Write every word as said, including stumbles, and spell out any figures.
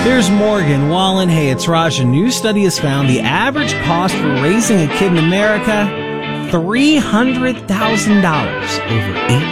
Here's Morgan Wallen. Hey, it's Raj. A new study has found the average cost for raising a kid in America, three hundred thousand dollars over eight